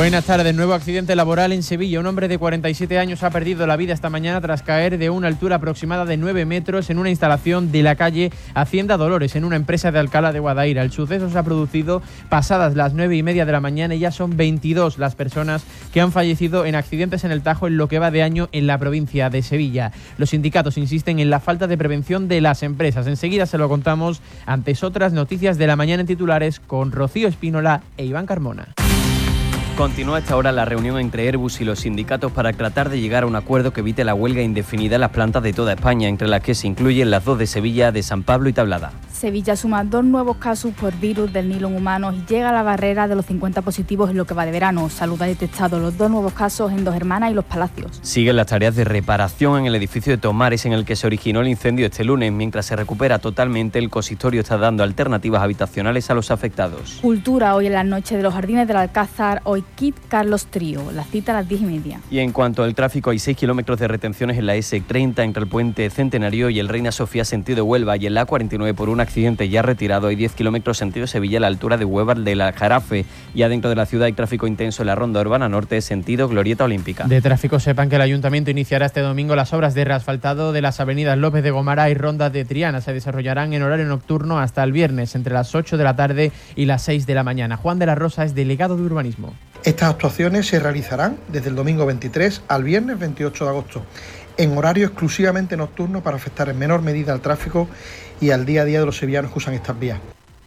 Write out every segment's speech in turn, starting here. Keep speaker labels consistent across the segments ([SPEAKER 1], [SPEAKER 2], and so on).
[SPEAKER 1] Buenas tardes. Nuevo accidente laboral en Sevilla. Un hombre de 47 años ha perdido la vida esta mañana tras caer de una altura aproximada de 9 metros en una instalación de la calle Hacienda Dolores, en una empresa de Alcalá de Guadaira. El suceso se ha producido pasadas las 9:30 de la mañana y ya son 22 las personas que han fallecido en accidentes en el Tajo en lo que va de año en la provincia de Sevilla. Los sindicatos insisten en la falta de prevención de las empresas. Enseguida se lo contamos, antes otras noticias de la mañana en titulares con Rocío Espínola e Iván Carmona.
[SPEAKER 2] Continúa a esta hora la reunión entre Airbus y los sindicatos para tratar de llegar a un acuerdo que evite la huelga indefinida en las plantas de toda España, entre las que se incluyen las dos de Sevilla, de San Pablo y Tablada.
[SPEAKER 3] Sevilla suma 2 nuevos casos por virus del Nilo en humanos y llega a la barrera de los 50 positivos en lo que va de verano. Salud ha detectado los 2 nuevos casos en Dos Hermanas y Los Palacios.
[SPEAKER 2] Siguen las tareas de reparación en el edificio de Tomares en el que se originó el incendio este lunes. Mientras se recupera totalmente, el consistorio está dando alternativas habitacionales a los afectados.
[SPEAKER 3] Cultura hoy en la noche de los Jardines del Alcázar, hoy Kit Carlos Trío, la cita a las 10:30.
[SPEAKER 2] Y en cuanto al tráfico, hay 6 kilómetros de retenciones en la S30 entre el puente Centenario y el Reina Sofía sentido Huelva, y en la A49 por un accidente ya retirado hay 10 kilómetros sentido Sevilla a la altura de Huelva de la Jarafe. Ya dentro de la ciudad hay tráfico intenso en la Ronda Urbana Norte sentido Glorieta Olímpica.
[SPEAKER 1] De tráfico, sepan que el Ayuntamiento iniciará este domingo las obras de reasfaltado de las avenidas López de Gomara y Ronda de Triana. Se desarrollarán en horario nocturno hasta el viernes entre las 8 de la tarde y las 6 de la mañana. Juan de la Rosa es delegado de urbanismo.
[SPEAKER 4] Estas actuaciones se realizarán desde el domingo 23 al viernes 28 de agosto, en horario exclusivamente nocturno para afectar en menor medida al tráfico y al día a día de los sevillanos que usan estas vías.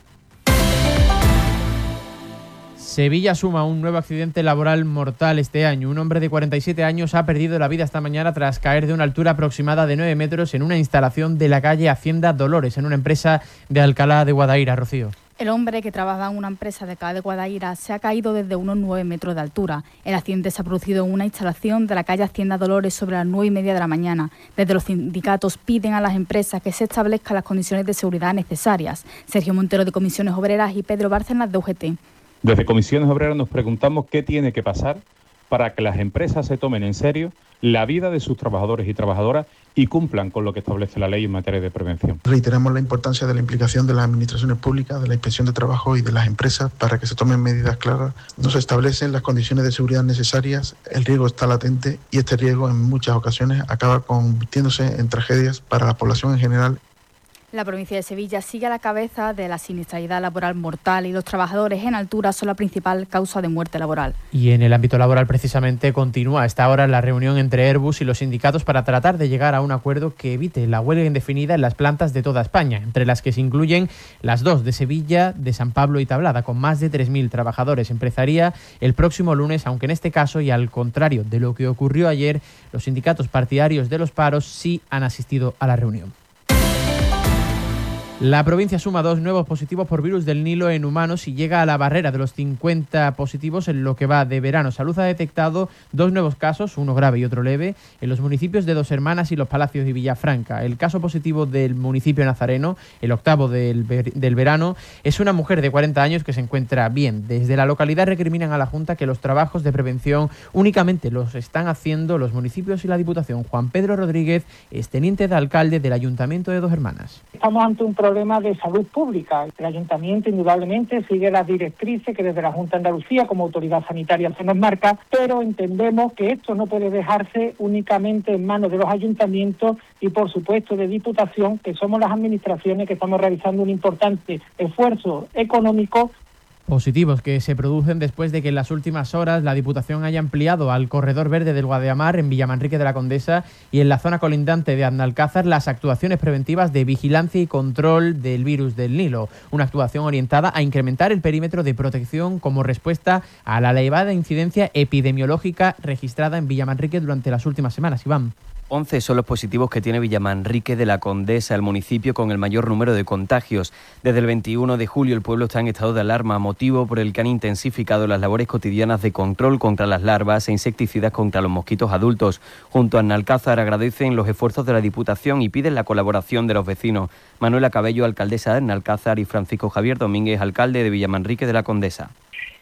[SPEAKER 1] Sevilla suma un nuevo accidente laboral mortal este año. Un hombre de 47 años ha perdido la vida esta mañana tras caer de una altura aproximada de 9 metros en una instalación de la calle Hacienda Dolores, en una empresa de Alcalá de Guadaira. Rocío.
[SPEAKER 3] El hombre, que trabajaba en una empresa de Alcalá de Guadaira, se ha caído desde unos 9 metros de altura. El accidente se ha producido en una instalación de la calle Hacienda Dolores sobre las 9:30 de la mañana. Desde los sindicatos piden a las empresas que se establezcan las condiciones de seguridad necesarias. Sergio Montero, de Comisiones Obreras, y Pedro Bárcenas, de UGT.
[SPEAKER 5] Desde Comisiones Obreras nos preguntamos qué tiene que pasar para que las empresas se tomen en serio la vida de sus trabajadores y trabajadoras y cumplan con lo que establece la ley en materia de prevención.
[SPEAKER 6] Reiteramos la importancia de la implicación de las administraciones públicas, de la Inspección de Trabajo y de las empresas para que se tomen medidas claras. No se establecen las condiciones de seguridad necesarias, el riesgo está latente y este riesgo en muchas ocasiones acaba convirtiéndose en tragedias para la población en general.
[SPEAKER 3] La provincia de Sevilla sigue a la cabeza de la siniestralidad laboral mortal y los trabajadores en altura son la principal causa de muerte laboral.
[SPEAKER 1] Y en el ámbito laboral, precisamente, continúa a esta hora la reunión entre Airbus y los sindicatos para tratar de llegar a un acuerdo que evite la huelga indefinida en las plantas de toda España, entre las que se incluyen las dos de Sevilla, de San Pablo y Tablada, con más de 3.000 trabajadores. Empezaría el próximo lunes, aunque en este caso, y al contrario de lo que ocurrió ayer, los sindicatos partidarios de los paros sí han asistido a la reunión. La provincia suma 2 nuevos positivos por virus del Nilo en humanos y llega a la barrera de los 50 positivos en lo que va de verano. Salud ha detectado 2 nuevos casos, uno grave y otro leve, en los municipios de Dos Hermanas y Los Palacios y Villafranca. El caso positivo del municipio nazareno, el octavo del verano, es una mujer de 40 años que se encuentra bien. Desde la localidad recriminan a la Junta que los trabajos de prevención únicamente los están haciendo los municipios y la Diputación. Juan Pedro Rodríguez es teniente de alcalde del Ayuntamiento de Dos Hermanas.
[SPEAKER 7] Estamos ante un problema de salud pública. El Ayuntamiento indudablemente sigue las directrices que desde la Junta de Andalucía como autoridad sanitaria se nos marca, pero entendemos que esto no puede dejarse únicamente en manos de los ayuntamientos y por supuesto de Diputación, que somos las administraciones que estamos realizando un importante esfuerzo económico.
[SPEAKER 1] Positivos que se producen después de que en las últimas horas la Diputación haya ampliado al corredor verde del Guadiamar en Villamanrique de la Condesa y en la zona colindante de Analcázar las actuaciones preventivas de vigilancia y control del virus del Nilo. Una actuación orientada a incrementar el perímetro de protección como respuesta a la elevada incidencia epidemiológica registrada en Villamanrique durante las últimas semanas. Iván.
[SPEAKER 2] 11 son los positivos que tiene Villamanrique de la Condesa, el municipio con el mayor número de contagios. Desde el 21 de julio el pueblo está en estado de alarma, motivo por el que han intensificado las labores cotidianas de control contra las larvas e insecticidas contra los mosquitos adultos. Junto a Analcázar agradecen los esfuerzos de la Diputación y piden la colaboración de los vecinos. Manuela Cabello, alcaldesa de Analcázar, y Francisco Javier Domínguez, alcalde de Villamanrique de la Condesa.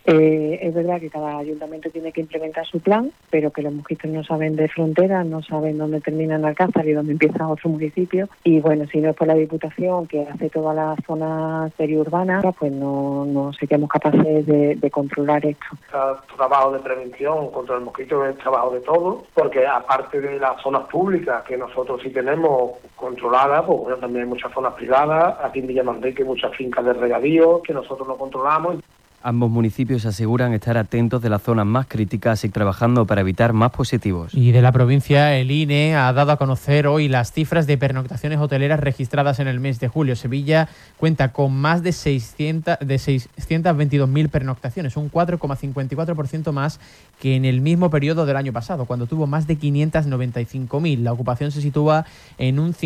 [SPEAKER 8] Es verdad que cada ayuntamiento tiene que implementar su plan, pero que los mosquitos no saben de fronteras, no saben dónde terminan Alcázar y dónde empieza otro municipio. Y bueno, si no es por la Diputación, que hace todas las zonas periurbanas, pues no seríamos capaces de controlar esto.
[SPEAKER 9] El trabajo de prevención contra el mosquito es trabajo de todos, porque aparte de las zonas públicas que nosotros sí tenemos controladas, pues bueno, también hay muchas zonas privadas, aquí en Villamanrique hay muchas fincas de regadío que nosotros no controlamos.
[SPEAKER 2] Ambos municipios aseguran estar atentos de las zonas más críticas y trabajando para evitar más positivos.
[SPEAKER 1] Y de la provincia, el INE ha dado a conocer hoy las cifras de pernoctaciones hoteleras registradas en el mes de julio. Sevilla cuenta con más de 622.000 pernoctaciones, un 4,54% más que en el mismo periodo del año pasado, cuando tuvo más de 595.000. La ocupación se sitúa en un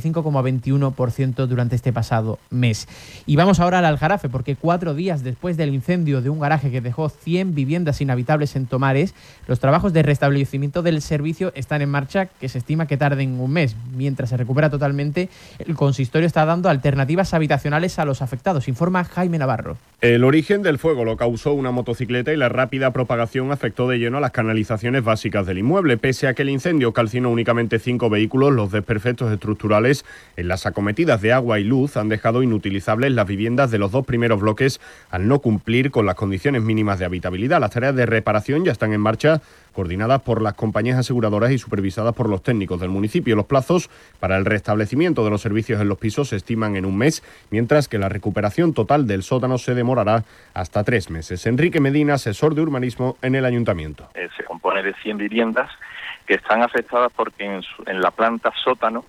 [SPEAKER 1] 55,21% durante este pasado mes. Y vamos ahora al Aljarafe, porque 4 días después del incendio de un garaje que dejó 100 viviendas inhabitables en Tomares, los trabajos de restablecimiento del servicio están en marcha, que se estima que tarden un mes. Mientras se recupera totalmente, el consistorio está dando alternativas habitacionales a los afectados, informa Jaime Navarro.
[SPEAKER 10] El origen del fuego lo causó una motocicleta y la rápida propagación afectó de lleno a las canalizaciones básicas del inmueble. Pese a que el incendio calcinó únicamente 5 vehículos, los desperfectos estructurales en las acometidas de agua y luz han dejado inutilizables las viviendas de los 2 primeros bloques al no cumplir con las condiciones mínimas de habitabilidad. Las tareas de reparación ya están en marcha, coordinadas por las compañías aseguradoras y supervisadas por los técnicos del municipio. Los plazos para el restablecimiento de los servicios en los pisos se estiman en un mes, mientras que la recuperación total del sótano se demorará hasta 3 meses. Enrique Medina, asesor de urbanismo en el ayuntamiento.
[SPEAKER 11] Se compone de 100 viviendas que están afectadas porque en la planta sótano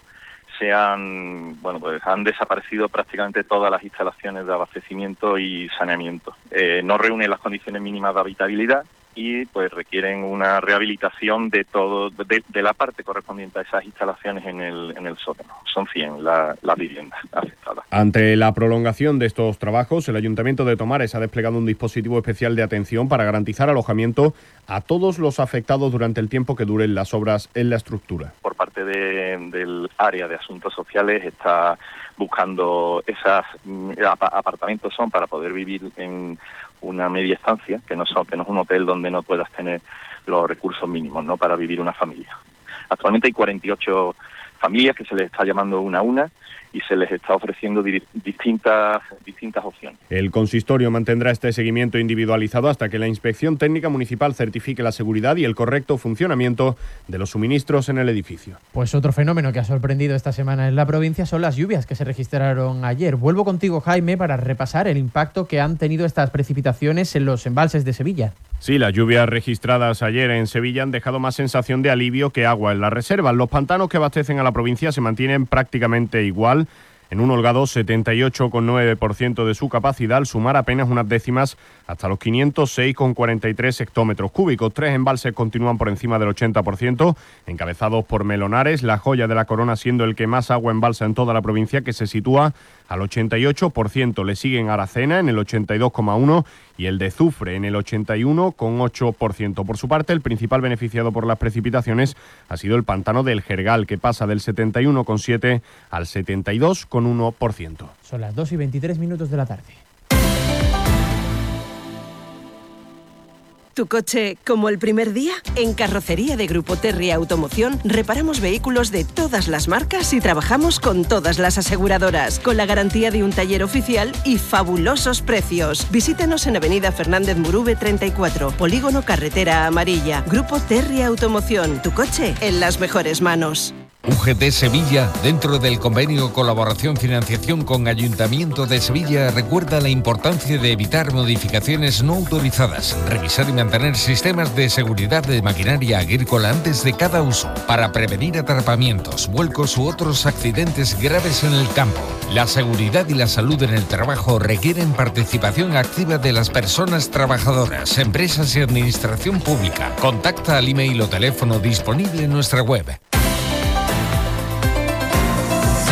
[SPEAKER 11] han desaparecido prácticamente todas las instalaciones de abastecimiento y saneamiento. No reúnen las condiciones mínimas de habitabilidad y pues requieren una rehabilitación de la parte correspondiente a esas instalaciones en el sótano. Son 100 las viviendas afectadas.
[SPEAKER 10] Ante la prolongación de estos trabajos, el Ayuntamiento de Tomares ha desplegado un dispositivo especial de atención para garantizar alojamiento a todos los afectados durante el tiempo que duren las obras en la estructura.
[SPEAKER 11] Por parte del área de asuntos sociales está buscando esos apartamentos para poder vivir en una media estancia, que no es un hotel donde no puedas tener los recursos mínimos, ¿no?, para vivir una familia. Actualmente hay 48 familias que se les está llamando una a una y se les está ofreciendo distintas opciones.
[SPEAKER 10] El consistorio mantendrá este seguimiento individualizado hasta que la Inspección Técnica Municipal certifique la seguridad y el correcto funcionamiento de los suministros en el edificio.
[SPEAKER 1] Pues otro fenómeno que ha sorprendido esta semana en la provincia son las lluvias que se registraron ayer. Vuelvo contigo, Jaime, para repasar el impacto que han tenido estas precipitaciones en los embalses de Sevilla.
[SPEAKER 10] Sí, las lluvias registradas ayer en Sevilla han dejado más sensación de alivio que agua en las reservas. Los pantanos que abastecen a la provincia se mantienen prácticamente igual, en un holgado 78,9% de su capacidad, al sumar apenas unas décimas hasta los 506,43 hectómetros cúbicos. 3 embalses continúan por encima del 80%, encabezados por Melonares, la joya de la corona siendo el que más agua embalsa en toda la provincia, que se sitúa al 88%. Le siguen Aracena en el 82,1% y el de Zufre en el 81,8%. Por su parte, el principal beneficiado por las precipitaciones ha sido el pantano del Jergal, que pasa del 71,7% al 72,1%.
[SPEAKER 1] Son las 2:23 de la tarde.
[SPEAKER 12] ¿Tu coche como el primer día? En Carrocería de Grupo Terry Automoción reparamos vehículos de todas las marcas y trabajamos con todas las aseguradoras, con la garantía de un taller oficial y fabulosos precios. Visítanos en Avenida Fernández Murube 34, Polígono Carretera Amarilla. Grupo Terry Automoción, tu coche en las mejores manos.
[SPEAKER 13] UGT Sevilla, dentro del convenio Colaboración-Financiación con Ayuntamiento de Sevilla, recuerda la importancia de evitar modificaciones no autorizadas, revisar y mantener sistemas de seguridad de maquinaria agrícola antes de cada uso, para prevenir atrapamientos, vuelcos u otros accidentes graves en el campo. La seguridad y la salud en el trabajo requieren participación activa de las personas trabajadoras, empresas y administración pública. Contacta al email o teléfono disponible en nuestra web.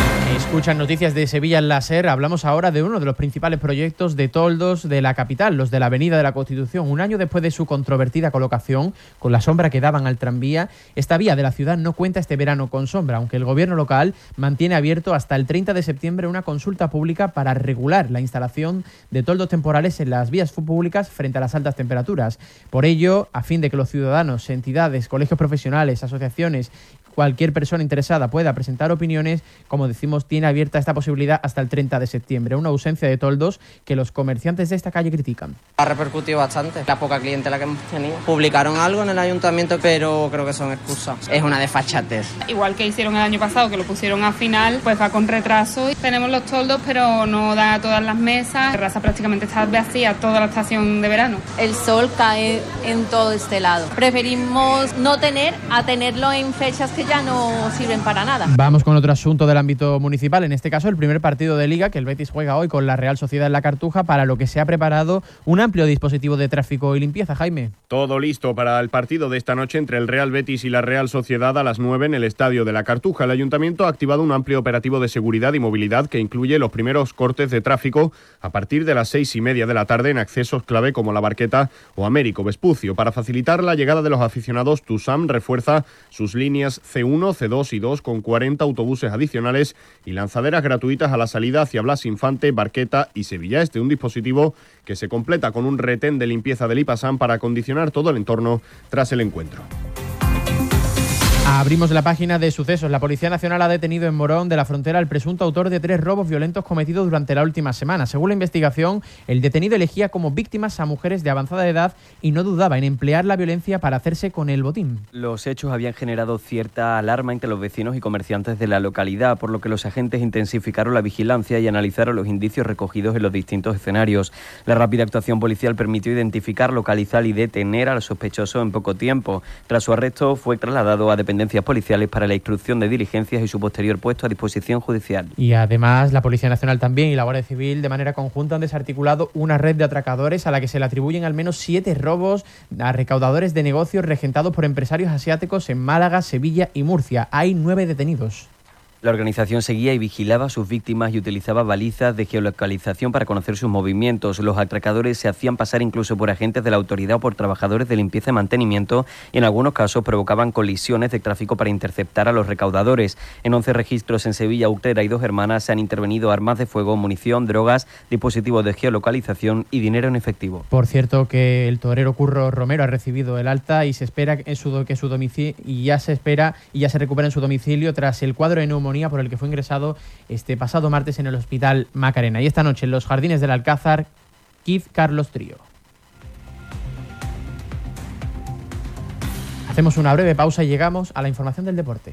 [SPEAKER 1] Escuchan noticias de Sevilla en la SER. Hablamos ahora de uno de los principales proyectos de toldos de la capital, los de la Avenida de la Constitución. Un año después de su controvertida colocación, con la sombra que daban al tranvía, esta vía de la ciudad no cuenta este verano con sombra, aunque el gobierno local mantiene abierto hasta el 30 de septiembre una consulta pública para regular la instalación de toldos temporales en las vías públicas frente a las altas temperaturas. Por ello, a fin de que los ciudadanos, entidades, colegios profesionales, asociaciones, cualquier persona interesada pueda presentar opiniones, como decimos, tiene abierta esta posibilidad hasta el 30 de septiembre. Una ausencia de toldos que los comerciantes de esta calle critican.
[SPEAKER 14] Ha repercutido bastante, la poca clientela que hemos tenido. Publicaron algo en el ayuntamiento, pero creo que son excusas. Es una desfachatez.
[SPEAKER 15] Igual que hicieron el año pasado, que lo pusieron al final, pues va con retraso. Tenemos los toldos, pero no da a todas las mesas. La terraza prácticamente está vacía toda la estación de verano.
[SPEAKER 16] El sol cae en todo este lado. Preferimos no tenerlo en fechas que ya no sirven para nada.
[SPEAKER 1] Vamos con otro asunto del ámbito municipal, en este caso el primer partido de Liga que el Betis juega hoy con la Real Sociedad en la Cartuja, para lo que se ha preparado un amplio dispositivo de tráfico y limpieza. Jaime.
[SPEAKER 10] Todo listo para el partido de esta noche entre el Real Betis y la Real Sociedad a las 9 en el Estadio de la Cartuja. El Ayuntamiento ha activado un amplio operativo de seguridad y movilidad que incluye los primeros cortes de tráfico a partir de las 6:30 de la tarde en accesos clave como La Barqueta o Américo Vespucio. Para facilitar la llegada de los aficionados, TUSAM refuerza sus líneas C1, C2 y 2 con 40 autobuses adicionales y lanzaderas gratuitas a la salida hacia Blas Infante, Barqueta y Sevilla Este. Un dispositivo que se completa con un retén de limpieza del IPASAM para acondicionar todo el entorno tras el encuentro.
[SPEAKER 1] Abrimos la página de sucesos. La Policía Nacional ha detenido en Morón de la Frontera al presunto autor de 3 robos violentos cometidos durante la última semana. Según la investigación, el detenido elegía como víctimas a mujeres de avanzada edad y no dudaba en emplear la violencia para hacerse con el botín.
[SPEAKER 2] Los hechos habían generado cierta alarma entre los vecinos y comerciantes de la localidad, por lo que los agentes intensificaron la vigilancia y analizaron los indicios recogidos en los distintos escenarios. La rápida actuación policial permitió identificar, localizar y detener al sospechoso en poco tiempo. Tras su arresto, fue trasladado a dependencias policiales para la instrucción de diligencias y su posterior puesto a disposición judicial.
[SPEAKER 1] Y además, la Policía Nacional también y la Guardia Civil de manera conjunta han desarticulado una red de atracadores a la que se le atribuyen al menos 7 robos a recaudadores de negocios regentados por empresarios asiáticos en Málaga, Sevilla y Murcia. Hay 9 detenidos.
[SPEAKER 2] La organización seguía y vigilaba a sus víctimas y utilizaba balizas de geolocalización para conocer sus movimientos. Los atracadores se hacían pasar incluso por agentes de la autoridad o por trabajadores de limpieza y mantenimiento y en algunos casos provocaban colisiones de tráfico para interceptar a los recaudadores. En 11 registros en Sevilla, Utrera y Dos Hermanas se han intervenido armas de fuego, munición, drogas, dispositivos de geolocalización y dinero en efectivo.
[SPEAKER 1] Por cierto, que el torero Curro Romero ha recibido el alta y se espera que su domicilio y ya se recupera en su domicilio tras el cuadro de neumonía por el que fue ingresado este pasado martes en el Hospital Macarena. Y esta noche en los Jardines del Alcázar, Keith Carlos Trío. Hacemos una breve pausa y llegamos a la información del deporte.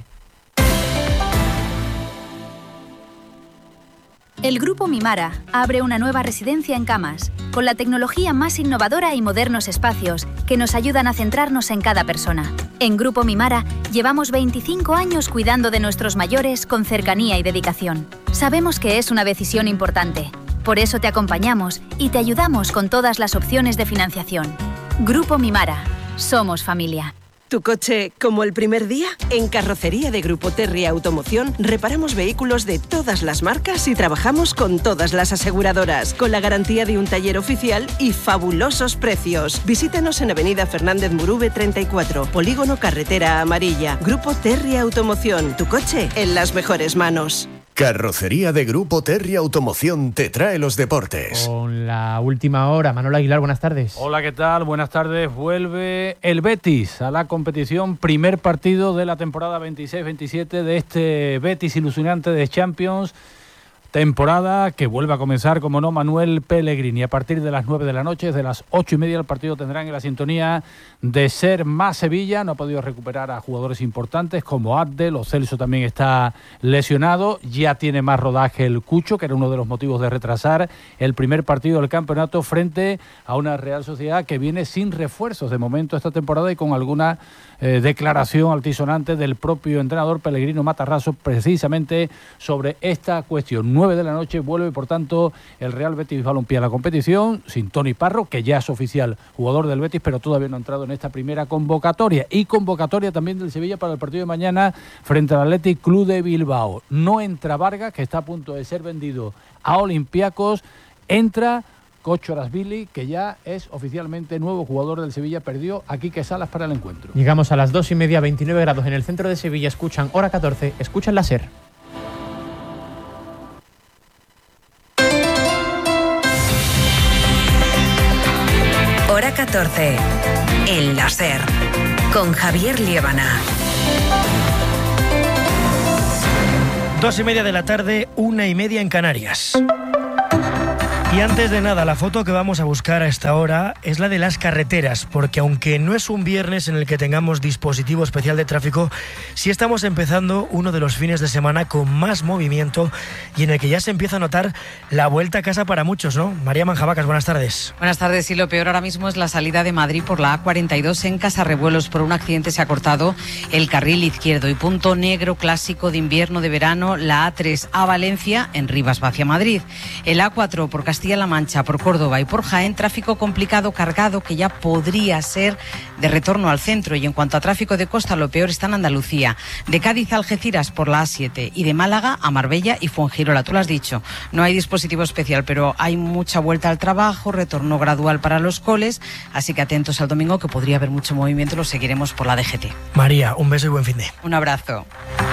[SPEAKER 17] El Grupo Mimara abre una nueva residencia en Camas, con la tecnología más innovadora y modernos espacios que nos ayudan a centrarnos en cada persona. En Grupo Mimara llevamos 25 años cuidando de nuestros mayores con cercanía y dedicación. Sabemos que es una decisión importante, por eso te acompañamos y te ayudamos con todas las opciones de financiación. Grupo Mimara, somos familia.
[SPEAKER 12] ¿Tu coche como el primer día? En Carrocería de Grupo Terri Automoción reparamos vehículos de todas las marcas y trabajamos con todas las aseguradoras, con la garantía de un taller oficial y fabulosos precios. Visítanos en Avenida Fernández Murube 34, Polígono Carretera Amarilla. Grupo Terri Automoción, tu coche en las mejores manos.
[SPEAKER 18] Carrocería de Grupo Terri Automoción te trae los deportes.
[SPEAKER 1] Con la última hora, Manolo Aguilar, buenas tardes.
[SPEAKER 19] Hola, ¿qué tal? Buenas tardes. Vuelve el Betis a la competición. Primer partido de la temporada 26-27 de este Betis ilusionante de Champions. Temporada que vuelve a comenzar, como no, Manuel Pellegrini. A partir de las 9 de la noche, desde las 8:30 el partido tendrán en la sintonía de Ser Más Sevilla. No ha podido recuperar a jugadores importantes como Abdel, o Celso también está lesionado. Ya tiene más rodaje el Cucho, que era uno de los motivos de retrasar el primer partido del campeonato frente a una Real Sociedad que viene sin refuerzos de momento esta temporada y con alguna declaración altisonante del propio entrenador Pellegrino Matarraso precisamente sobre esta cuestión. 9 de la noche, vuelve por tanto el Real Betis Balompié a la competición, sin Tony Parro, que ya es oficial jugador del Betis, pero todavía no ha entrado en esta primera convocatoria. Y convocatoria también del Sevilla para el partido de mañana frente al Athletic Club de Bilbao. No entra Vargas, que está a punto de ser vendido a Olympiacos, entra Cocho Arasvili, que ya es oficialmente nuevo jugador del Sevilla, perdió a Quique Salas para el encuentro.
[SPEAKER 1] Llegamos a las 2:30, 29 grados en el centro de Sevilla, escuchan Hora 14, escuchan la SER.
[SPEAKER 20] Hora 14, en la SER, con Javier Liébana.
[SPEAKER 21] 2:30 de la tarde, 1:30 en Canarias. Y antes de nada, la foto que vamos a buscar a esta hora es la de las carreteras, porque aunque no es un viernes en el que tengamos dispositivo especial de tráfico, sí estamos empezando uno de los fines de semana con más movimiento y en el que ya se empieza a notar la vuelta a casa para muchos, ¿no? María Manjabacas, buenas tardes.
[SPEAKER 22] Buenas tardes, y lo peor ahora mismo es la salida de Madrid por la A42 en Casarrebuelos. Por un accidente se ha cortado el carril izquierdo y punto negro clásico de invierno, de verano, la A3 a Valencia en Rivas hacia Madrid. El A4 por Castilla-La Mancha, por Córdoba y por Jaén, tráfico complicado cargado que ya podría ser de retorno al centro. Y en cuanto a tráfico de costa, lo peor está en Andalucía. De Cádiz a Algeciras por la A7 y de Málaga a Marbella y Fuengirola. Tú lo has dicho, no hay dispositivo especial, pero hay mucha vuelta al trabajo, retorno gradual para los coles, así que atentos al domingo, que podría haber mucho movimiento. Lo seguiremos por la DGT.
[SPEAKER 21] María, un beso y buen fin de.
[SPEAKER 22] Un abrazo.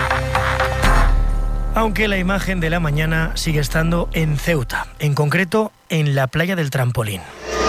[SPEAKER 21] Aunque la imagen de la mañana sigue estando en Ceuta, en concreto en la playa del Trampolín.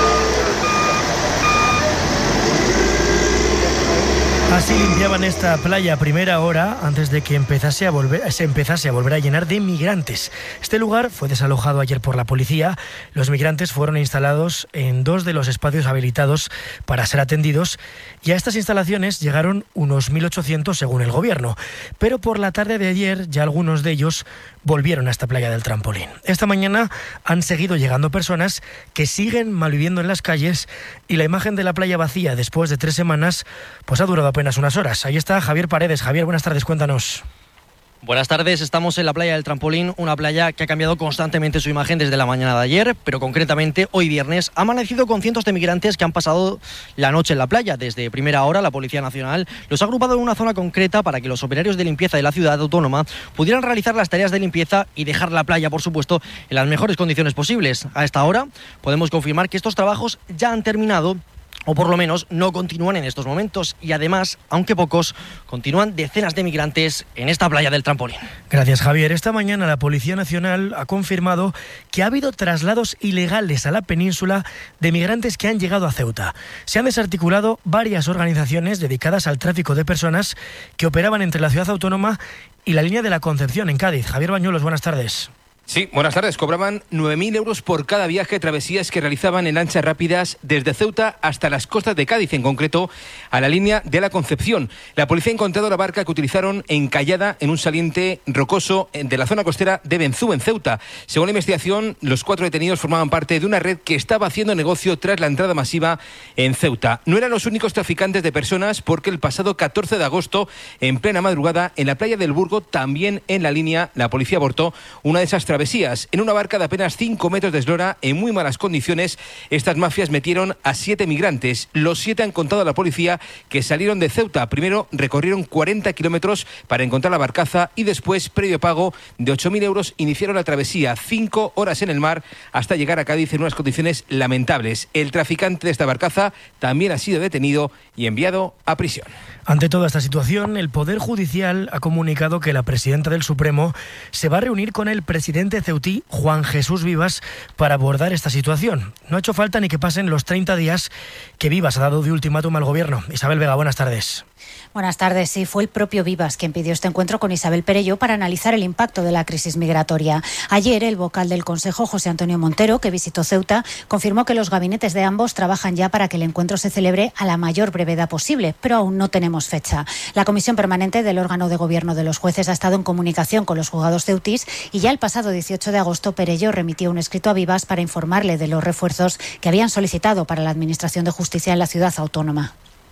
[SPEAKER 21] Así limpiaban esta playa a primera hora antes de que se empezase a volver a llenar de migrantes. Este lugar fue desalojado ayer por la policía. Los migrantes fueron instalados en 2 de los espacios habilitados para ser atendidos y a estas instalaciones llegaron unos 1.800 según el gobierno. Pero por la tarde de ayer ya algunos de ellos volvieron a esta playa del Trampolín. Esta mañana han seguido llegando personas que siguen malviviendo en las calles y la imagen de la playa vacía después de 3 semanas pues ha durado apenas unas horas. Ahí está Javier Paredes. Javier, buenas tardes, cuéntanos.
[SPEAKER 23] Buenas tardes, estamos en la playa del Trampolín, una playa que ha cambiado constantemente su imagen desde la mañana de ayer, pero concretamente hoy viernes ha amanecido con cientos de migrantes que han pasado la noche en la playa. Desde primera hora la Policía Nacional los ha agrupado en una zona concreta para que los operarios de limpieza de la ciudad autónoma pudieran realizar las tareas de limpieza y dejar la playa, por supuesto, en las mejores condiciones posibles. A esta hora podemos confirmar que estos trabajos ya han terminado, o por lo menos no continúan en estos momentos, y además, aunque pocos, continúan decenas de migrantes en esta playa del Trampolín.
[SPEAKER 21] Gracias, Javier. Esta mañana la Policía Nacional ha confirmado que ha habido traslados ilegales a la península de migrantes que han llegado a Ceuta. Se han desarticulado varias organizaciones dedicadas al tráfico de personas que operaban entre la ciudad autónoma y la línea de la Concepción en Cádiz. Javier Bañuelos, buenas tardes.
[SPEAKER 24] Sí, buenas tardes. Cobraban 9.000 euros por cada viaje de travesías que realizaban en lanchas rápidas desde Ceuta hasta las costas de Cádiz, en concreto a la línea de la Concepción. La policía ha encontrado la barca que utilizaron encallada en un saliente rocoso de la zona costera de Benzú, en Ceuta. Según la investigación, los 4 detenidos formaban parte de una red que estaba haciendo negocio tras la entrada masiva en Ceuta. No eran los únicos traficantes de personas, porque el pasado 14 de agosto, en plena madrugada, en la playa del Burgo, también en la línea, la policía abortó una de esas travesías. En una barca de apenas 5 metros de eslora, en muy malas condiciones, estas mafias metieron a 7 migrantes. Los 7 han contado a la policía que salieron de Ceuta. Primero recorrieron 40 kilómetros para encontrar la barcaza y después, previo pago de 8.000 euros, iniciaron la travesía. 5 horas en el mar hasta llegar a Cádiz en unas condiciones lamentables. El traficante de esta barcaza también ha sido detenido y enviado a prisión.
[SPEAKER 21] Ante toda esta situación, el Poder Judicial ha comunicado que la presidenta del Supremo se va a reunir con el presidente ceutí, Juan Jesús Vivas, para abordar esta situación. No ha hecho falta ni que pasen los 30 días que Vivas ha dado de ultimátum al gobierno. Isabel Vega, buenas tardes.
[SPEAKER 25] Buenas tardes. Sí, fue el propio Vivas quien pidió este encuentro con Isabel Perelló para analizar el impacto de la crisis migratoria. Ayer, el vocal del Consejo, José Antonio Montero, que visitó Ceuta, confirmó que los gabinetes de ambos trabajan ya para que el encuentro se celebre a la mayor brevedad posible, pero aún no tenemos fecha. La Comisión Permanente del órgano de gobierno de los jueces ha estado en comunicación con los juzgados ceutís y ya el pasado 18 de agosto Perelló remitió un escrito a Vivas para informarle de los refuerzos que habían solicitado para la Administración de Justicia en la ciudad autónoma.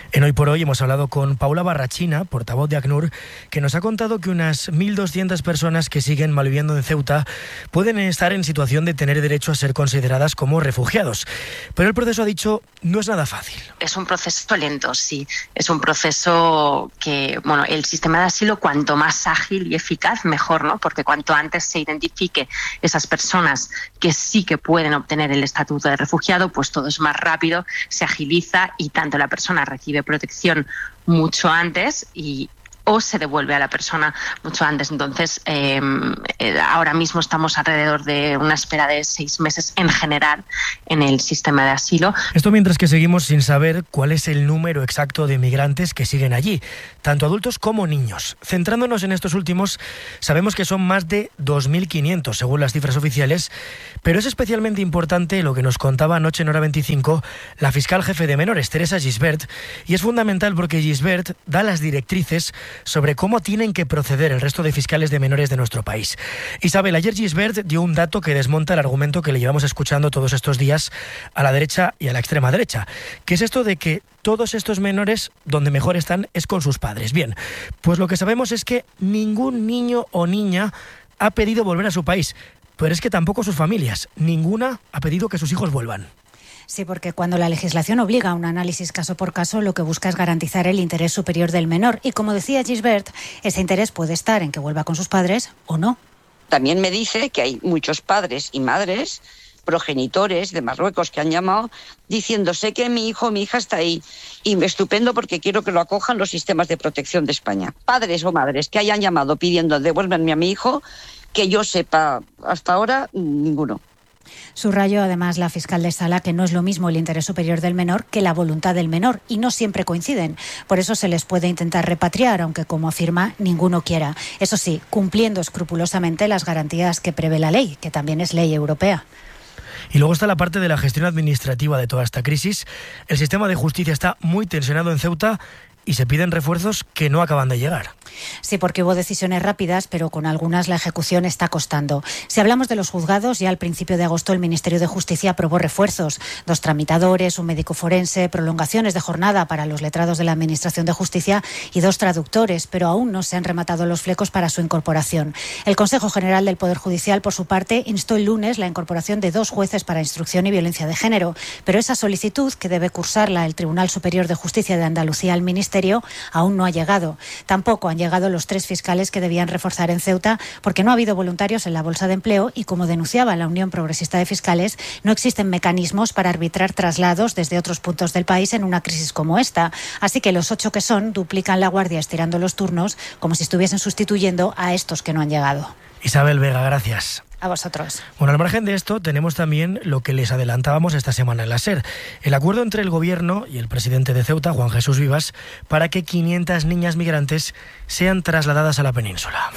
[SPEAKER 21] En Hoy por Hoy hemos hablado con Paula Barrachina, portavoz de ACNUR, que nos ha contado que unas 1.200 personas que siguen malviviendo en Ceuta pueden estar en situación de tener derecho a ser consideradas como refugiados. Pero el proceso, ha dicho, no es nada fácil.
[SPEAKER 3] Es un proceso lento, sí. Es un proceso que, bueno, el sistema de asilo cuanto más ágil y eficaz, mejor, ¿no? Porque cuanto antes se identifique esas personas que sí que pueden obtener el estatuto de refugiado, pues todo es más rápido, se agiliza y tanto la persona recibe protección mucho antes o se devuelve a la persona mucho antes. Entonces, ahora mismo estamos alrededor de una espera de 6 meses en general en el sistema de asilo.
[SPEAKER 21] Esto mientras que seguimos sin saber cuál es el número exacto de migrantes que siguen allí, tanto adultos como niños. Centrándonos en estos últimos, sabemos que son más de 2.500 según las cifras oficiales, pero es especialmente importante lo que nos contaba anoche en Hora 25 la fiscal jefe de menores, Teresa Gisbert, y es fundamental porque Gisbert da las directrices sobre cómo tienen que proceder el resto de fiscales de menores de nuestro país. Isabel, ayer Gisbert dio un dato que desmonta el argumento que le llevamos escuchando todos estos días a la derecha y a la extrema derecha, que es esto de que todos estos menores donde mejor están es con sus padres. Bien, pues lo que sabemos es que ningún niño o niña ha pedido volver a su país, pero es que tampoco sus familias. Ninguna ha pedido que sus hijos vuelvan.
[SPEAKER 25] Sí, porque cuando la legislación obliga a un análisis caso por caso, lo que busca es garantizar el interés superior del menor. Y como decía Gisbert, ese interés puede estar en que vuelva con sus padres o no.
[SPEAKER 4] También me dice que hay muchos padres y madres, progenitores de Marruecos que han llamado diciendo: sé que mi hijo o mi hija está ahí y estupendo porque quiero que lo acojan los sistemas de protección de España. Padres o madres que hayan llamado pidiendo devuélvanme a mi hijo, que yo sepa hasta ahora, ninguno.
[SPEAKER 25] Subrayó además la fiscal de Sala que no es lo mismo el interés superior del menor que la voluntad del menor y no siempre coinciden. Por eso se les puede intentar repatriar, aunque como afirma, ninguno quiera. Eso sí, cumpliendo escrupulosamente las garantías que prevé la ley, que también es ley europea.
[SPEAKER 21] Y luego está la parte de la gestión administrativa de toda esta crisis. El sistema de justicia está muy tensionado en Ceuta y se piden refuerzos que no acaban de llegar.
[SPEAKER 25] Sí, porque hubo decisiones rápidas, pero con algunas la ejecución está costando. Si hablamos de los juzgados, ya al principio de agosto el Ministerio de Justicia aprobó refuerzos: 2 tramitadores, un médico forense, prolongaciones de jornada para los letrados de la Administración de Justicia y 2 traductores, pero aún no se han rematado los flecos para su incorporación. El Consejo General del Poder Judicial, por su parte, instó el lunes la incorporación de 2 jueces para instrucción y violencia de género, pero esa solicitud, que debe cursarla el Tribunal Superior de Justicia de Andalucía al Ministerio, aún no ha llegado. Tampoco han llegado los 3 fiscales que debían reforzar en Ceuta, porque no ha habido voluntarios en la bolsa de empleo y, como denunciaba la Unión Progresista de Fiscales, no existen mecanismos para arbitrar traslados desde otros puntos del país en una crisis como esta. Así que los 8 que son duplican la guardia estirando los turnos como si estuviesen sustituyendo a estos que no han llegado.
[SPEAKER 21] Isabel Vega, gracias.
[SPEAKER 25] A vosotros.
[SPEAKER 21] Bueno, al margen de esto, tenemos también lo que les adelantábamos esta semana en la SER: el acuerdo entre el Gobierno y el presidente de Ceuta, Juan Jesús Vivas, para que 500 niñas migrantes sean trasladadas a la península.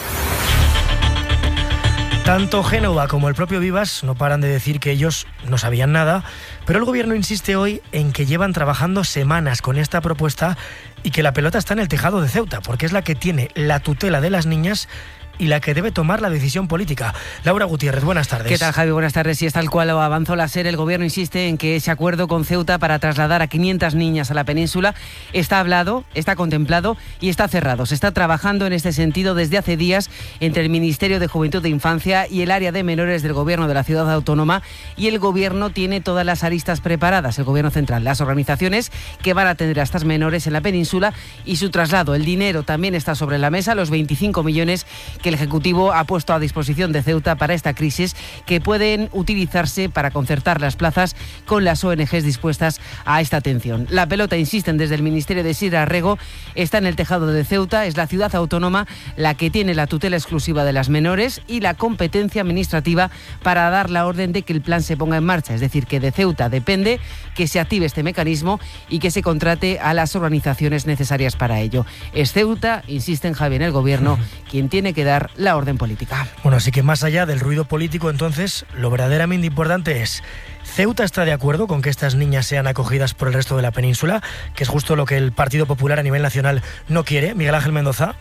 [SPEAKER 21] Tanto Génova como el propio Vivas no paran de decir que ellos no sabían nada, pero el Gobierno insiste hoy en que llevan trabajando semanas con esta propuesta y que la pelota está en el tejado de Ceuta, porque es la que tiene la tutela de las niñas y la que debe tomar la decisión política. Laura Gutiérrez, buenas tardes.
[SPEAKER 5] ¿Qué tal, Javi? Buenas tardes. Y es tal cual lo avanzó la SER. El Gobierno insiste en que ese acuerdo con Ceuta para trasladar a 500 niñas a la península está hablado, está contemplado y está cerrado. Se está trabajando en este sentido desde hace días entre el Ministerio de Juventud e Infancia y el área de menores del Gobierno de la Ciudad Autónoma, y el Gobierno tiene todas las aristas preparadas, el Gobierno central, las organizaciones que van a atender a estas menores en la península y su traslado. El dinero también está sobre la mesa, los 25 millones que el Ejecutivo ha puesto a disposición de Ceuta para esta crisis, que pueden utilizarse para concertar las plazas con las ONGs dispuestas a esta atención. La pelota, insisten desde el Ministerio de Isidre Arrego, está en el tejado de Ceuta. Es la ciudad autónoma la que tiene la tutela exclusiva de las menores y la competencia administrativa para dar la orden de que el plan se ponga en marcha. Es decir, que de Ceuta depende que se active este mecanismo y que se contrate a las organizaciones necesarias para ello. Es Ceuta, insisten Javi, en el Gobierno, quien tiene que dar la orden política.
[SPEAKER 21] Bueno, así que más allá del ruido político, entonces, lo verdaderamente importante es: ¿Ceuta está de acuerdo con que estas niñas sean acogidas por el resto de la península? Que es justo lo que el Partido Popular a nivel nacional no quiere. Miguel Ángel Mendoza.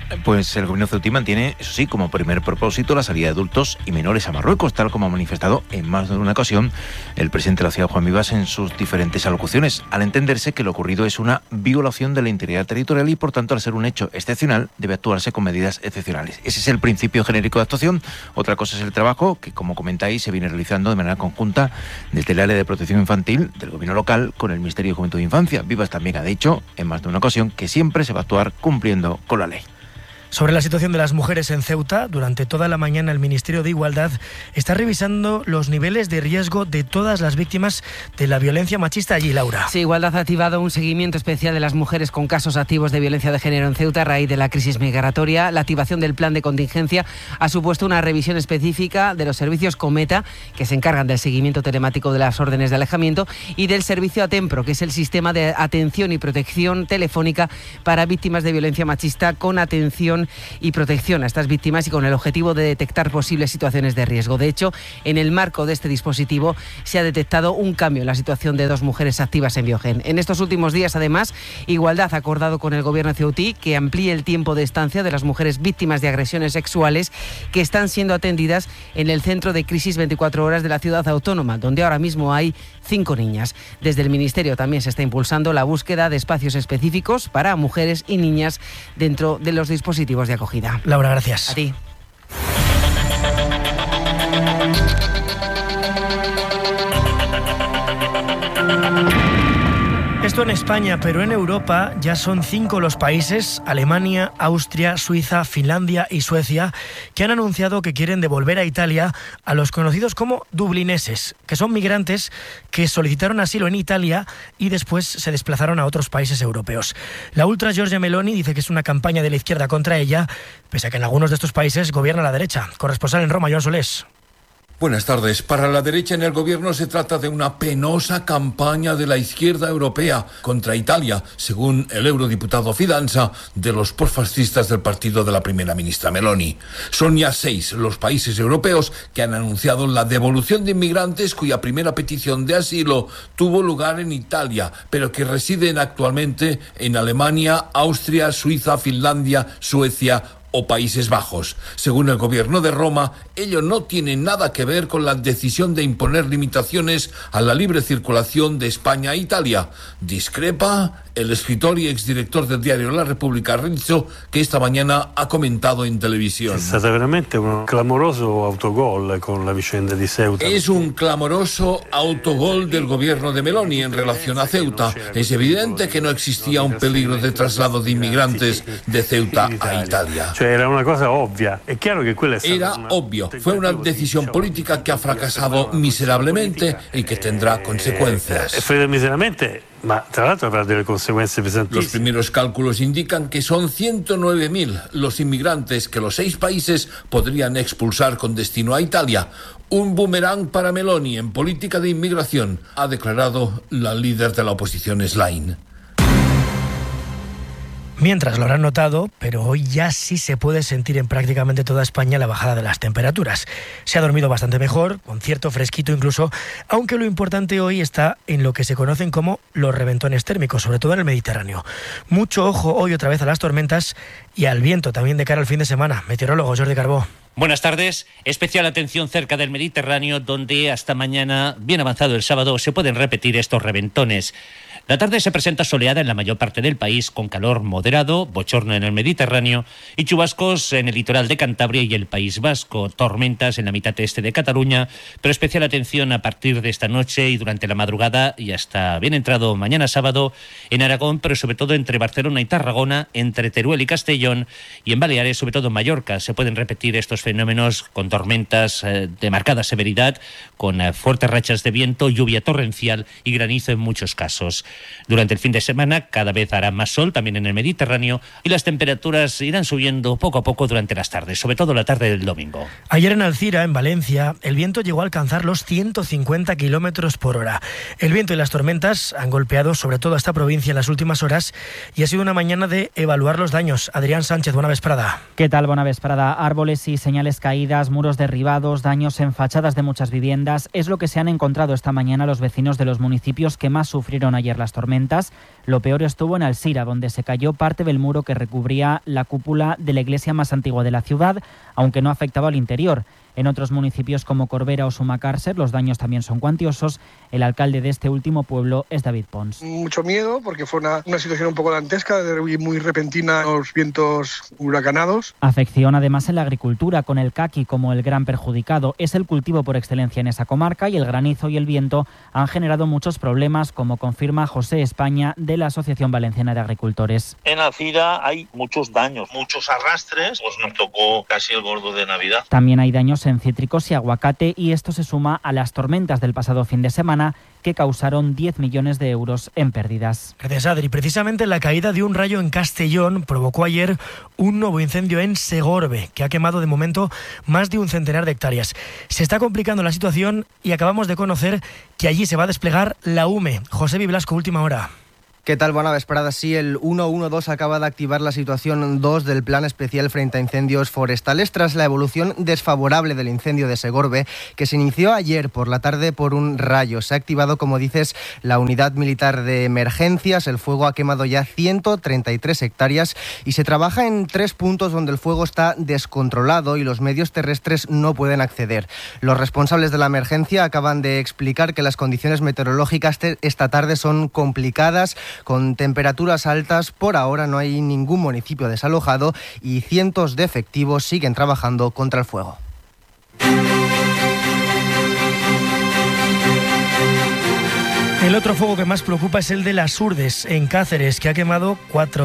[SPEAKER 6] Pues el gobierno ceutí mantiene, eso sí, como primer propósito la salida de adultos y menores a Marruecos, tal como ha manifestado en más de una ocasión el presidente de la ciudad, Juan Vivas, en sus diferentes alocuciones, al entenderse que lo ocurrido es una violación de la integridad territorial y, por tanto, al ser un hecho excepcional, debe actuarse con medidas excepcionales. Ese es el principio genérico de actuación. Otra cosa es el trabajo que, como comentáis, se viene realizando de manera conjunta desde el área de protección infantil del gobierno local con el Ministerio de Juventud e Infancia. Vivas también ha dicho, en más de una ocasión, que siempre se va a actuar cumpliendo con la ley.
[SPEAKER 21] Sobre la situación de las mujeres en Ceuta, durante toda la mañana el Ministerio de Igualdad está revisando los niveles de riesgo de todas las víctimas de la violencia machista allí, Laura.
[SPEAKER 5] Sí, Igualdad ha activado un seguimiento especial de las mujeres con casos activos de violencia de género en Ceuta a raíz de la crisis migratoria. La activación del plan de contingencia ha supuesto una revisión específica de los servicios Cometa, que se encargan del seguimiento telemático de las órdenes de alejamiento, y del servicio Atempro, que es el sistema de atención y protección telefónica para víctimas de violencia machista, con atención y protección a estas víctimas y con el objetivo de detectar posibles situaciones de riesgo. De hecho, en el marco de este dispositivo se ha detectado un cambio en la situación de 2 mujeres activas en Biogen. En estos últimos días, además, Igualdad ha acordado con el gobierno ceutí que amplíe el tiempo de estancia de las mujeres víctimas de agresiones sexuales que están siendo atendidas en el centro de crisis 24 horas de la ciudad autónoma, donde ahora mismo hay 5 niñas. Desde el Ministerio también se está impulsando la búsqueda de espacios específicos para mujeres y niñas dentro de los dispositivos de acogida.
[SPEAKER 21] Laura, gracias.
[SPEAKER 5] A ti.
[SPEAKER 21] Esto en España, pero en Europa ya son 5 los países, Alemania, Austria, Suiza, Finlandia y Suecia, que han anunciado que quieren devolver a Italia a los conocidos como dublineses, que son migrantes que solicitaron asilo en Italia y después se desplazaron a otros países europeos. La ultra Giorgia Meloni dice que es una campaña de la izquierda contra ella, pese a que en algunos de estos países gobierna la derecha. Corresponsal en Roma, Joan Solés.
[SPEAKER 7] Buenas tardes. Para la derecha en el gobierno se trata de una penosa campaña de la izquierda europea contra Italia, según el eurodiputado Fidanza, de los postfascistas del partido de la primera ministra Meloni. Son ya 6 los países europeos que han anunciado la devolución de inmigrantes cuya primera petición de asilo tuvo lugar en Italia, pero que residen actualmente en Alemania, Austria, Suiza, Finlandia, Suecia o Países Bajos. Según el gobierno de Roma, ello no tiene nada que ver con la decisión de imponer limitaciones a la libre circulación de España a Italia. Discrepa el escritor y exdirector del diario La Repubblica, Rizzo, que esta mañana ha comentado en televisión.
[SPEAKER 8] Es veramente un clamoroso autogol con la vicenda de Ceuta.
[SPEAKER 7] Es un clamoroso autogol del gobierno de Meloni en relación a Ceuta. Es evidente que no existía un peligro de traslado de inmigrantes de Ceuta a Italia.
[SPEAKER 8] Era una cosa obvia. Es claro que
[SPEAKER 7] era obvio. Fue una decisión política que ha fracasado miserablemente y que tendrá consecuencias.
[SPEAKER 8] Miseramente. Ma tra l'altro avrà delle conseguenze pesantissime.
[SPEAKER 7] Los primeros cálculos indican que son 109.000 los inmigrantes que los 6 países podrían expulsar con destino a Italia. Un boomerang para Meloni en política de inmigración, ha declarado la líder de la oposición Schlein.
[SPEAKER 21] Mientras lo habrán notado, pero hoy ya sí se puede sentir en prácticamente toda España la bajada de las temperaturas. Se ha dormido bastante mejor, con cierto fresquito incluso, aunque lo importante hoy está en lo que se conocen como los reventones térmicos, sobre todo en el Mediterráneo. Mucho ojo hoy otra vez a las tormentas y al viento también de cara al fin de semana. Meteorólogo Jordi Carbó.
[SPEAKER 9] Buenas tardes. Especial atención cerca del Mediterráneo, donde hasta mañana, bien avanzado el sábado, se pueden repetir estos reventones. La tarde se presenta soleada en la mayor parte del país, con calor moderado, bochorno en el Mediterráneo y chubascos en el litoral de Cantabria y el País Vasco. Tormentas en la mitad este de Cataluña, pero especial atención a partir de esta noche y durante la madrugada y hasta bien entrado mañana sábado en Aragón, pero sobre todo entre Barcelona y Tarragona, entre Teruel y Castellón y en Baleares, sobre todo en Mallorca. Se pueden repetir estos fenómenos con tormentas de marcada severidad, con fuertes rachas de viento, lluvia torrencial y granizo en muchos casos. Durante el fin de semana cada vez hará más sol también en el Mediterráneo y las temperaturas irán subiendo poco a poco durante las tardes, sobre todo la tarde del domingo.
[SPEAKER 21] Ayer en Alcira, en Valencia, el viento llegó a alcanzar los 150 kilómetros por hora. El viento y las tormentas han golpeado sobre todo a esta provincia en las últimas horas y ha sido una mañana de evaluar los daños. Adrián Sánchez, buena vesprada.
[SPEAKER 11] ¿Qué tal? Buena vesprada. Árboles y señales caídas, muros derribados, daños en fachadas de muchas viviendas. Es lo que se han encontrado esta mañana los vecinos de los municipios que más sufrieron ayer la las tormentas. Lo peor estuvo en Alsira, donde se cayó parte del muro que recubría la cúpula de la iglesia más antigua de la ciudad, aunque no afectaba al interior. En otros municipios como Corbera o Sumacàrcer los daños también son cuantiosos. El alcalde de este último pueblo es David Pons.
[SPEAKER 10] Mucho miedo porque fue una situación un poco dantesca, muy repentina, los vientos huracanados.
[SPEAKER 11] Afección además en la agricultura, con el caqui como el gran perjudicado. Es el cultivo por excelencia en esa comarca y el granizo y el viento han generado muchos problemas, como confirma José España de la Asociación Valenciana de Agricultores.
[SPEAKER 13] En Alcira hay muchos daños, muchos arrastres, pues nos tocó casi el gordo de Navidad.
[SPEAKER 11] También hay daños en cítricos y aguacate, y esto se suma a las tormentas del pasado fin de semana que causaron 10 millones de euros en pérdidas.
[SPEAKER 21] Gracias, Adri. Precisamente la caída de un rayo en Castellón provocó ayer un nuevo incendio en Segorbe, que ha quemado de momento más de un centenar de hectáreas. Se está complicando la situación y acabamos de conocer que allí se va a desplegar la UME. José Biblasco, última hora.
[SPEAKER 14] ¿Qué tal? Buena vesprada. Sí, el 112 acaba de activar la situación 2 del Plan Especial frente a Incendios Forestales tras la evolución desfavorable del incendio de Segorbe, que se inició ayer por la tarde por un rayo. Se ha activado, como dices, la unidad militar de emergencias. El fuego ha quemado ya 133 hectáreas y se trabaja en 3 puntos donde el fuego está descontrolado y los medios terrestres no pueden acceder. Los responsables de la emergencia acaban de explicar que las condiciones meteorológicas esta tarde son complicadas, con temperaturas altas. Por ahora no hay ningún municipio desalojado y cientos de efectivos siguen trabajando contra el fuego.
[SPEAKER 21] El otro fuego que más preocupa es el de las Urdes, en Cáceres, que ha quemado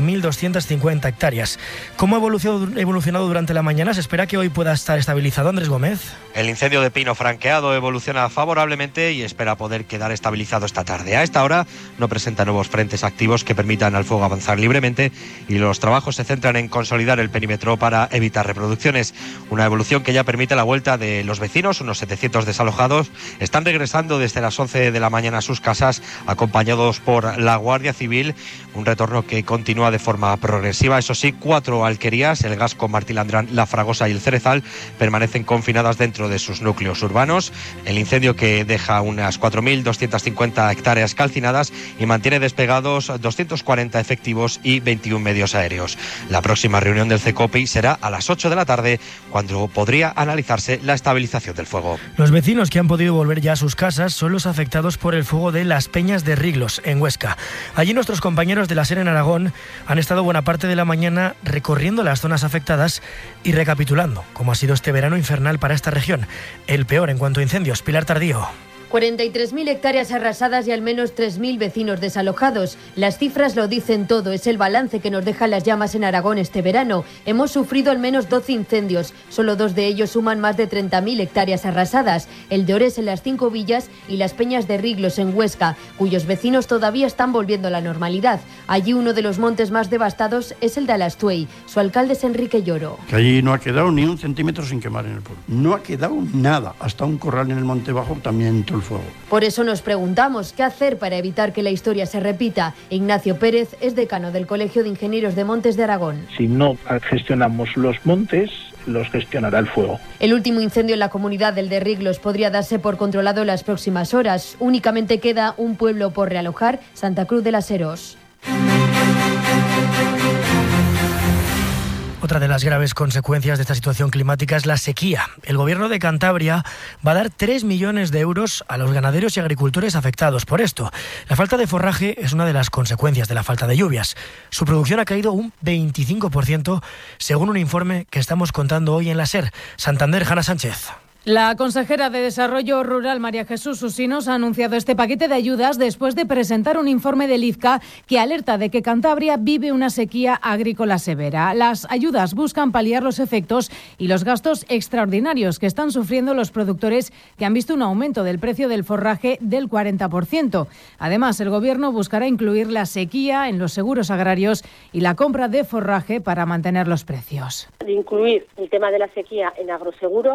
[SPEAKER 21] 4.250 hectáreas. ¿Cómo ha evolucionado durante la mañana? ¿Se espera que hoy pueda estar estabilizado, Andrés Gómez?
[SPEAKER 15] El incendio de pino franqueado evoluciona favorablemente y espera poder quedar estabilizado esta tarde. A esta hora no presenta nuevos frentes activos que permitan al fuego avanzar libremente y los trabajos se centran en consolidar el perímetro para evitar reproducciones. Una evolución que ya permite la vuelta de los vecinos, unos 700 desalojados, están regresando desde las 11 de la mañana a sus casas, acompañados por la Guardia Civil, un retorno que continúa de forma progresiva. Eso sí, 4 alquerías, el Gasco, Martí Landrán, La Fragosa y el Cerezal, permanecen confinadas dentro de sus núcleos urbanos. El incendio, que deja unas 4.250 hectáreas calcinadas y mantiene despegados 240 efectivos y 21 medios aéreos. La próxima reunión del CECOPI será a las 8 de la tarde, cuando podría analizarse la estabilización del fuego.
[SPEAKER 21] Los vecinos que han podido volver ya a sus casas son los afectados por el fuego de Las Peñas de Riglos, en Huesca. Allí nuestros compañeros de la SER en Aragón han estado buena parte de la mañana recorriendo las zonas afectadas y recapitulando cómo ha sido este verano infernal para esta región, el peor en cuanto a incendios. Pilar Tardío.
[SPEAKER 16] 43.000 hectáreas arrasadas y al menos 3.000 vecinos desalojados. Las cifras lo dicen todo, es el balance que nos dejan las llamas en Aragón este verano. Hemos sufrido al menos 12 incendios, solo 2 de ellos suman más de 30.000 hectáreas arrasadas. El de Ores en las 5 villas y Las Peñas de Riglos en Huesca, cuyos vecinos todavía están volviendo a la normalidad. Allí uno de los montes más devastados es el de Alastuey. Su alcalde es Enrique Lloro.
[SPEAKER 26] Que allí no ha quedado ni un centímetro sin quemar en el pueblo. No ha quedado nada, hasta un corral en el Monte Bajo también el fuego.
[SPEAKER 16] Por eso nos preguntamos qué hacer para evitar que la historia se repita. Ignacio Pérez es decano del Colegio de Ingenieros de Montes de Aragón.
[SPEAKER 27] Si no gestionamos los montes, los gestionará el fuego.
[SPEAKER 16] El último incendio en la comunidad del de Riglos podría darse por controlado en las próximas horas. Únicamente queda un pueblo por realojar, Santa Cruz de las Heros.
[SPEAKER 21] Otra de las graves consecuencias de esta situación climática es la sequía. El gobierno de Cantabria va a dar 3 millones de euros a los ganaderos y agricultores afectados por esto. La falta de forraje es una de las consecuencias de la falta de lluvias. Su producción ha caído un 25%, según un informe que estamos contando hoy en la SER. Santander, Jana Sánchez.
[SPEAKER 28] La consejera de Desarrollo Rural, María Jesús Usinos, ha anunciado este paquete de ayudas después de presentar un informe del IFCA que alerta de que Cantabria vive una sequía agrícola severa. Las ayudas buscan paliar los efectos y los gastos extraordinarios que están sufriendo los productores, que han visto un aumento del precio del forraje del 40%. Además, el Gobierno buscará incluir la sequía en los seguros agrarios y la compra de forraje para mantener los precios.
[SPEAKER 29] Incluir el tema de la sequía en agroseguro,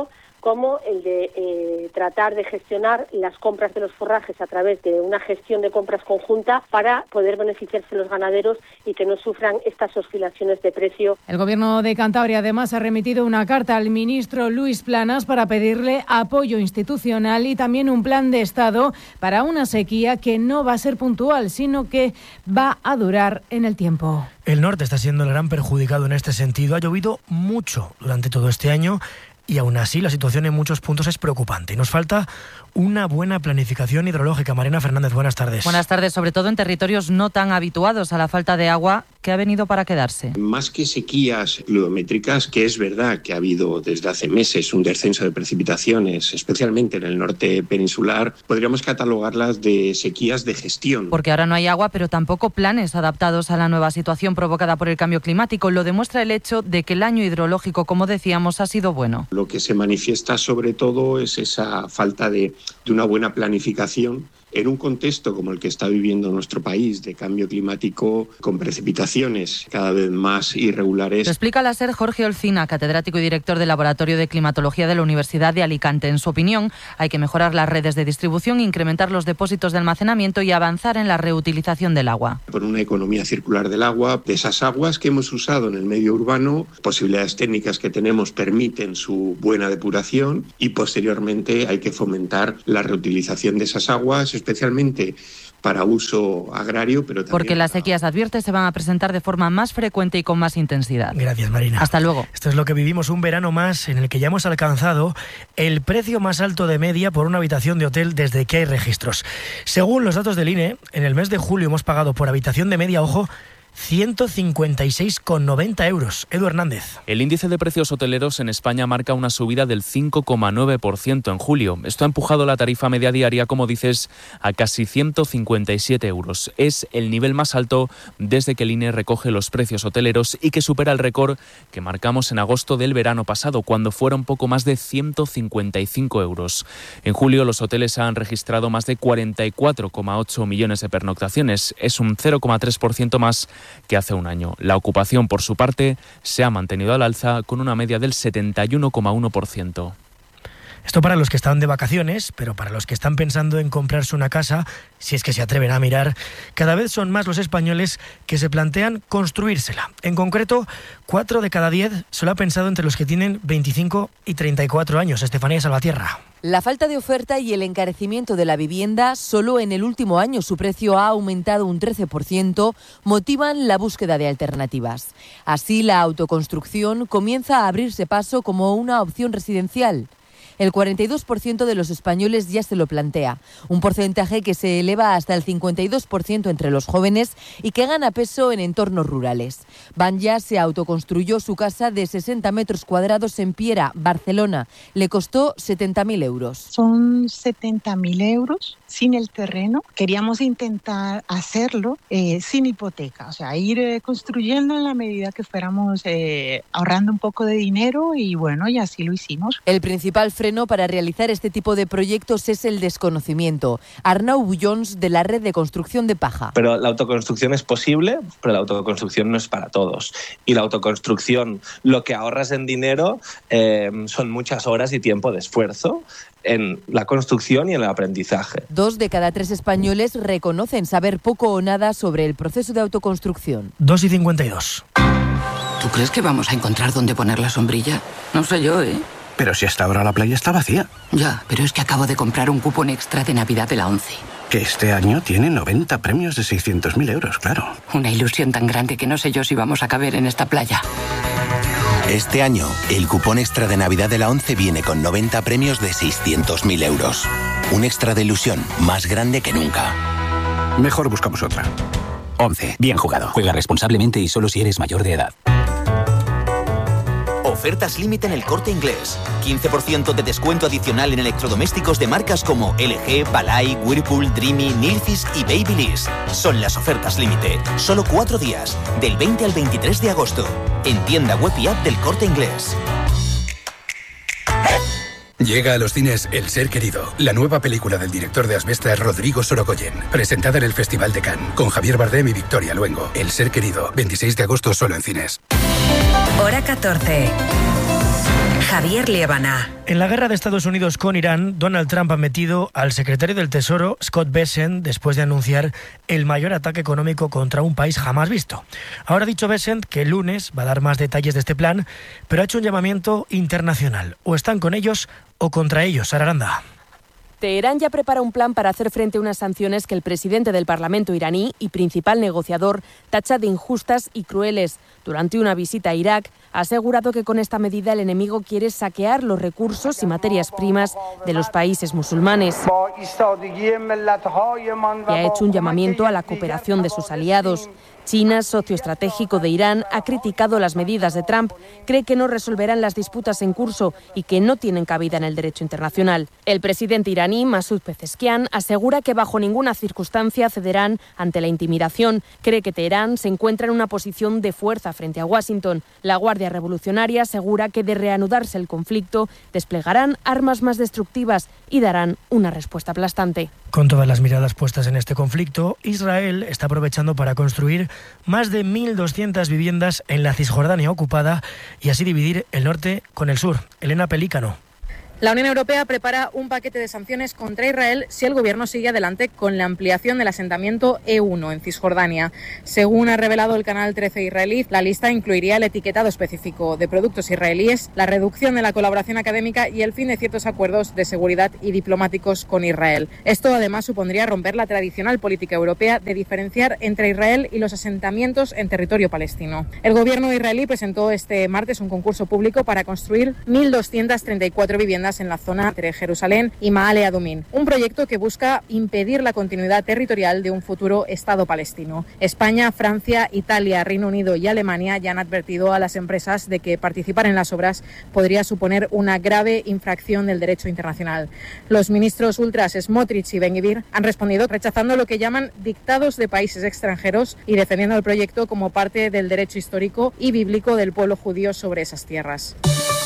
[SPEAKER 1] como el de tratar de gestionar las compras de los forrajes a través de una gestión de compras conjunta para poder beneficiarse los ganaderos y que no sufran estas oscilaciones de precio.
[SPEAKER 28] El Gobierno de Cantabria además ha remitido una carta al ministro Luis Planas para pedirle apoyo institucional y también un plan de Estado para una sequía que no va a ser puntual, sino que va a durar en el tiempo.
[SPEAKER 21] El norte está siendo el gran perjudicado en este sentido. Ha llovido mucho durante todo este año y aún así la situación en muchos puntos es preocupante. Nos falta una buena planificación hidrológica. Marina Fernández, buenas tardes.
[SPEAKER 2] Buenas tardes, sobre todo en territorios no tan habituados a la falta de agua, que ha venido para quedarse.
[SPEAKER 12] Más que sequías pluviométricas, que es verdad que ha habido desde hace meses un descenso de precipitaciones, especialmente en el norte peninsular, podríamos catalogarlas de sequías de gestión.
[SPEAKER 2] Porque ahora no hay agua, pero tampoco planes adaptados a la nueva situación provocada por el cambio climático. Lo demuestra el hecho de que el año hidrológico, como decíamos, ha sido bueno.
[SPEAKER 12] Lo que se manifiesta sobre todo es esa falta de una buena planificación en un contexto como el que está viviendo nuestro país, de cambio climático con precipitaciones cada vez más irregulares.
[SPEAKER 2] Lo explica la SER Jorge Olcina, catedrático y director del Laboratorio de Climatología de la Universidad de Alicante. En su opinión, hay que mejorar las redes de distribución, incrementar los depósitos de almacenamiento y avanzar en la reutilización del agua.
[SPEAKER 12] Por una economía circular del agua, de esas aguas que hemos usado en el medio urbano, posibilidades técnicas que tenemos permiten su buena depuración y posteriormente hay que fomentar la reutilización de esas aguas, especialmente para uso agrario, pero también...
[SPEAKER 2] Porque las sequías, advierte, se van a presentar de forma más frecuente y con más intensidad.
[SPEAKER 21] Gracias, Marina.
[SPEAKER 2] Hasta luego.
[SPEAKER 21] Esto es lo que vivimos, un verano más en el que ya hemos alcanzado el precio más alto de media por una habitación de hotel desde que hay registros. Según los datos del INE, en el mes de julio hemos pagado por habitación de media, ojo, 156,90 euros. Edu Hernández.
[SPEAKER 17] El índice de precios hoteleros en España marca una subida del 5,9% en julio. Esto ha empujado la tarifa media diaria, como dices, a casi 157 euros. Es el nivel más alto desde que el INE recoge los precios hoteleros y que supera el récord que marcamos en agosto del verano pasado, cuando fueron poco más de 155 euros. En julio los hoteles han registrado más de 44,8 millones de pernoctaciones. Es un 0,3% más que hace un año. La ocupación, por su parte, se ha mantenido al alza con una media del 71,1%.
[SPEAKER 21] Esto para los que están de vacaciones, pero para los que están pensando en comprarse una casa, si es que se atreven a mirar, cada vez son más los españoles que se plantean construírsela. En concreto, 4 de cada 10 solo ha pensado entre los que tienen 25 y 34 años. Estefanía Salvatierra.
[SPEAKER 18] La falta de oferta y el encarecimiento de la vivienda, solo en el último año su precio ha aumentado un 13%, motivan la búsqueda de alternativas. Así, la autoconstrucción comienza a abrirse paso como una opción residencial. El 42% de los españoles ya se lo plantea, un porcentaje que se eleva hasta el 52% entre los jóvenes y que gana peso en entornos rurales. Banya se autoconstruyó su casa de 60 metros cuadrados en Piera, Barcelona. Le costó 70.000 euros.
[SPEAKER 19] Son 70.000 euros sin el terreno. Queríamos intentar hacerlo sin hipoteca, o sea, ir construyendo en la medida que fuéramos ahorrando un poco de dinero y bueno, y así lo hicimos.
[SPEAKER 18] El principal freno para realizar este tipo de proyectos es el desconocimiento. Arnau Bullons, de la Red de Construcción de Paja.
[SPEAKER 20] Pero la autoconstrucción es posible, pero la autoconstrucción no es para todos. Y la autoconstrucción, lo que ahorras en dinero son muchas horas y tiempo de esfuerzo en la construcción y en el aprendizaje.
[SPEAKER 18] 2 de cada 3 españoles reconocen saber poco o nada sobre el proceso de autoconstrucción.
[SPEAKER 21] 2:52.
[SPEAKER 22] ¿Tú crees que vamos a encontrar dónde poner la sombrilla? No sé yo, ¿eh?
[SPEAKER 29] Pero si hasta ahora la playa está vacía.
[SPEAKER 22] Ya, pero es que acabo de comprar un cupón extra de Navidad de la ONCE.
[SPEAKER 29] Que este año tiene 90 premios de 600.000 euros, claro.
[SPEAKER 22] Una ilusión tan grande que no sé yo si vamos a caber en esta playa.
[SPEAKER 30] Este año, el cupón extra de Navidad de la ONCE viene con 90 premios de 600.000 euros. Un extra de ilusión más grande que nunca.
[SPEAKER 29] Mejor buscamos otra.
[SPEAKER 30] ONCE, bien jugado.
[SPEAKER 31] Juega responsablemente y solo si eres mayor de edad.
[SPEAKER 32] Ofertas límite en El Corte Inglés. 15% de descuento adicional en electrodomésticos de marcas como LG, Balay, Whirlpool, Dreamy, Nilfisk y Babyliss. Son las ofertas límite. Solo 4 días, del 20 al 23 de agosto. En tienda web y app del Corte Inglés.
[SPEAKER 33] Llega a los cines El Ser Querido, la nueva película del director de Asbestas, Rodrigo Sorogoyen, presentada en el Festival de Cannes, con Javier Bardem y Victoria Luengo. El Ser Querido, 26 de agosto solo en cines.
[SPEAKER 34] Hora 14.
[SPEAKER 3] Javier Liébana.
[SPEAKER 21] En la guerra de Estados Unidos con Irán, Donald Trump ha metido al secretario del Tesoro, Scott Bessent, después de anunciar el mayor ataque económico contra un país jamás visto. Ahora ha dicho Bessent que el lunes va a dar más detalles de este plan, pero ha hecho un llamamiento internacional. O están con ellos o contra ellos. Sara Aranda.
[SPEAKER 4] Teherán ya prepara un plan para hacer frente a unas sanciones que el presidente del Parlamento iraní y principal negociador tacha de injustas y crueles. Durante una visita a Irak, ha asegurado que con esta medida el enemigo quiere saquear los recursos y materias primas de los países musulmanes. Y ha hecho un llamamiento a la cooperación de sus aliados. China, socio estratégico de Irán, ha criticado las medidas de Trump, cree que no resolverán las disputas en curso y que no tienen cabida en el derecho internacional. El presidente iraní, Masoud Pezeshkian, asegura que bajo ninguna circunstancia cederán ante la intimidación. Cree que Teherán se encuentra en una posición de fuerza frente a Washington. La Guardia Revolucionaria asegura que de reanudarse el conflicto, desplegarán armas más destructivas y darán una respuesta aplastante.
[SPEAKER 21] Con todas las miradas puestas en este conflicto, Israel está aprovechando para construir más de 1.200 viviendas en la Cisjordania ocupada y así dividir el norte con el sur. Elena Pelícano.
[SPEAKER 5] La Unión Europea prepara un paquete de sanciones contra Israel si el gobierno sigue adelante con la ampliación del asentamiento E1 en Cisjordania. Según ha revelado el canal 13 israelí, la lista incluiría el etiquetado específico de productos israelíes, la reducción de la colaboración académica y el fin de ciertos acuerdos de seguridad y diplomáticos con Israel. Esto además supondría romper la tradicional política europea de diferenciar entre Israel y los asentamientos en territorio palestino. El gobierno israelí presentó este martes un concurso público para construir 1.234 viviendas en la zona entre Jerusalén y Maale Adumim, un proyecto que busca impedir la continuidad territorial de un futuro Estado palestino. España, Francia, Italia, Reino Unido y Alemania ya han advertido a las empresas de que participar en las obras podría suponer una grave infracción del derecho internacional. Los ministros ultras Smotrich y Ben-Gvir han respondido rechazando lo que llaman dictados de países extranjeros y defendiendo el proyecto como parte del derecho histórico y bíblico del pueblo judío sobre esas tierras.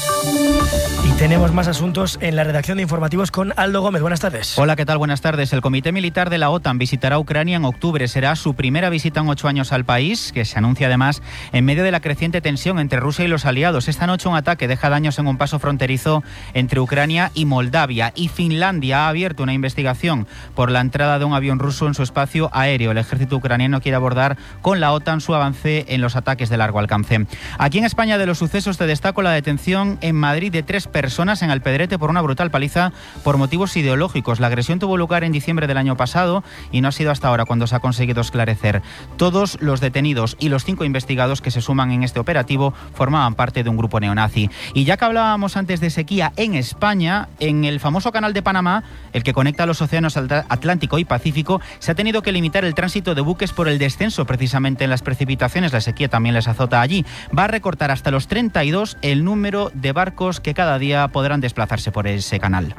[SPEAKER 21] Y tenemos más asuntos en la redacción de informativos con Aldo Gómez. Buenas tardes.
[SPEAKER 6] Hola, ¿qué tal? Buenas tardes. El Comité Militar de la OTAN visitará Ucrania en octubre. Será su primera visita en 8 años al país, que se anuncia además en medio de la creciente tensión entre Rusia y los aliados. Esta noche un ataque deja daños en un paso fronterizo entre Ucrania y Moldavia. Y Finlandia ha abierto una investigación por la entrada de un avión ruso en su espacio aéreo. El ejército ucraniano quiere abordar con la OTAN su avance en los ataques de largo alcance. Aquí en España, de los sucesos te destaco la detención en Madrid de 3 personas en Alpedrete por una brutal paliza por motivos ideológicos. La agresión tuvo lugar en diciembre del año pasado y no ha sido hasta ahora cuando se ha conseguido esclarecer. Todos los detenidos y los 5 investigados que se suman en este operativo formaban parte de un grupo neonazi. Y ya que hablábamos antes de sequía en España, en el famoso canal de Panamá, el que conecta los océanos Atlántico y Pacífico, se ha tenido que limitar el tránsito de buques por el descenso precisamente en las precipitaciones. La sequía también les azota allí. Va a recortar hasta los 32 el número de barcos que cada día podrán desplazarse por ese canal.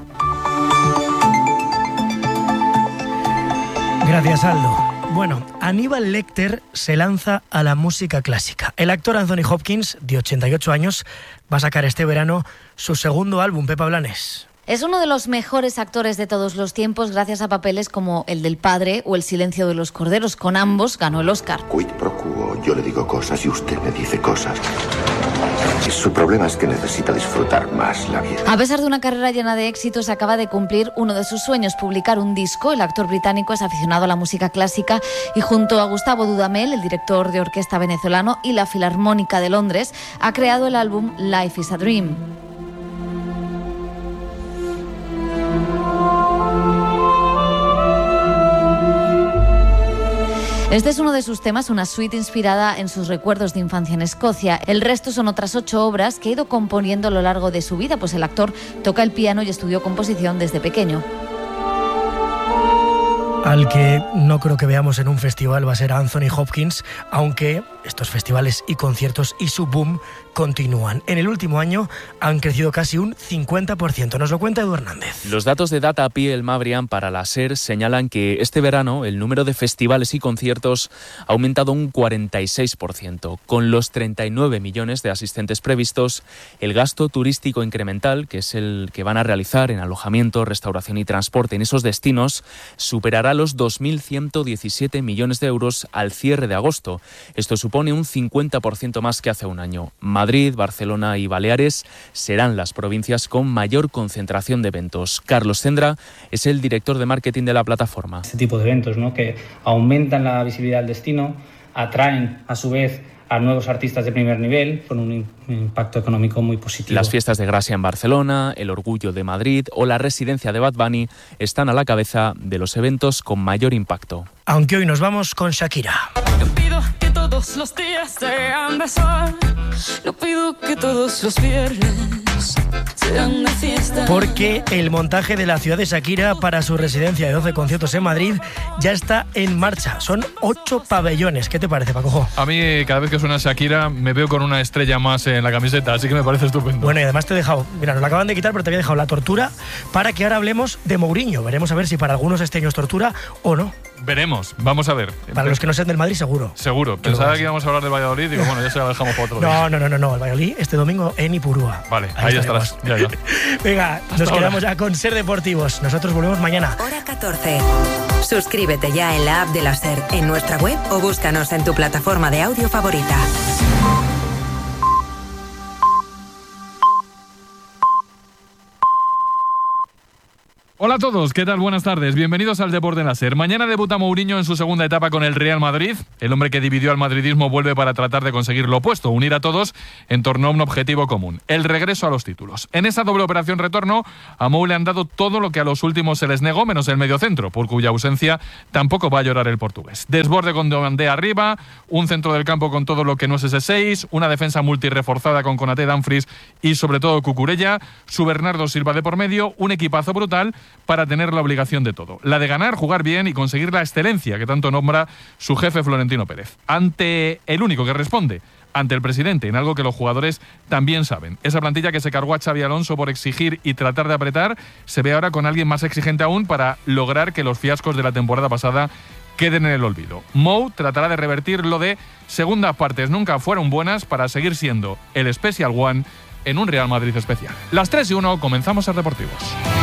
[SPEAKER 21] Gracias, Aldo. Bueno, Aníbal Lecter se lanza a la música clásica. El actor Anthony Hopkins, de 88 años, va a sacar este verano su segundo álbum. Pepa Blanes.
[SPEAKER 7] Es uno de los mejores actores de todos los tiempos gracias a papeles como el del padre o El silencio de los corderos. Con ambos ganó el Oscar.
[SPEAKER 8] Quid pro quo, yo le digo cosas y usted me dice cosas. Su problema es que necesita disfrutar más la vida.
[SPEAKER 7] A pesar de una carrera llena de éxitos, acaba de cumplir uno de sus sueños, publicar un disco. El actor británico es aficionado a la música clásica y junto a Gustavo Dudamel, el director de orquesta venezolano, y la Filarmónica de Londres, ha creado el álbum Life is a Dream. Este es uno de sus temas, una suite inspirada en sus recuerdos de infancia en Escocia. El resto son otras 8 obras que ha ido componiendo a lo largo de su vida, pues el actor toca el piano y estudió composición desde pequeño.
[SPEAKER 21] Al que no creo que veamos en un festival va a ser a Anthony Hopkins, aunque estos festivales y conciertos y su boom continúan. En el último año han crecido casi un 50%. Nos lo cuenta Edu Hernández.
[SPEAKER 17] Los datos de Data PL Mabrian para la SER señalan que este verano el número de festivales y conciertos ha aumentado un 46%. Con los 39 millones de asistentes previstos, el gasto turístico incremental, que es el que van a realizar en alojamiento, restauración y transporte en esos destinos, superará los 2.117 millones de euros al cierre de agosto. Esto supone un 50% más que hace un año. Madrid, Barcelona y Baleares serán las provincias con mayor concentración de eventos. Carlos Cendra es el director de marketing de la plataforma.
[SPEAKER 3] Este tipo de eventos, ¿no?, que aumentan la visibilidad del destino, atraen a su vez a nuevos artistas de primer nivel, con un impacto económico muy positivo.
[SPEAKER 17] Las fiestas de Gracia en Barcelona, el Orgullo de Madrid o la residencia de Bad Bunny están a la cabeza de los eventos con mayor impacto.
[SPEAKER 21] Aunque hoy nos vamos con Shakira.
[SPEAKER 9] Yo pido que todos los días sean de sol, yo pido que todos los viernes sean de fiesta.
[SPEAKER 21] Porque el montaje de la ciudad de Shakira para su residencia de 12 conciertos en Madrid ya está en marcha. Son 8 pabellones. ¿Qué te parece, Paco?
[SPEAKER 10] A mí, cada vez que suena Shakira, me veo con una estrella más en la camiseta, así que me parece estupendo.
[SPEAKER 21] Bueno, y además te he dejado, mira, nos la acaban de quitar, pero te había dejado la tortura para que ahora hablemos de Mourinho. Veremos a ver si para algunos este año es tortura o no.
[SPEAKER 10] Veremos, vamos a ver.
[SPEAKER 21] Para los que no sean del Madrid, seguro.
[SPEAKER 10] Seguro. Pensaba que íbamos a hablar de Valladolid, digo, bueno, ya se la dejamos para otro día.
[SPEAKER 21] No. El Valladolid este domingo en Ipurúa.
[SPEAKER 10] Vale, ahí estarás. Ya.
[SPEAKER 21] Venga, nos quedamos ya con Ser Deportivos. Nosotros volvemos mañana.
[SPEAKER 11] Hora 14. Suscríbete ya en la app de la SER, en nuestra web o búscanos en tu plataforma de audio favorita.
[SPEAKER 10] Hola a todos, ¿qué tal? Buenas tardes, bienvenidos al Deporte en la SER. Mañana debuta Mourinho en su segunda etapa con el Real Madrid. El hombre que dividió al madridismo vuelve para tratar de conseguir lo opuesto, unir a todos en torno a un objetivo común, el regreso a los títulos. En esa doble operación retorno, a Mou le han dado todo lo que a los últimos se les negó, menos el mediocentro, por cuya ausencia tampoco va a llorar el portugués. Desborde con Diomandé arriba, un centro del campo con todo lo que no es ese 6, una defensa multireforzada con Konaté, Dumfries y sobre todo Cucurella, su Bernardo Silva de por medio, un equipazo brutal para tener la obligación de todo, la de ganar, jugar bien y conseguir la excelencia que tanto nombra su jefe Florentino Pérez. Ante el único que responde, ante el presidente, en algo que los jugadores también saben. Esa plantilla que se cargó a Xabi Alonso por exigir y tratar de apretar, se ve ahora con alguien más exigente aún para lograr que los fiascos de la temporada pasada queden en el olvido. Mou tratará de revertir lo de segundas partes nunca fueron buenas para seguir siendo el Special One en un Real Madrid especial. Las 3:01, comenzamos a Deportivos.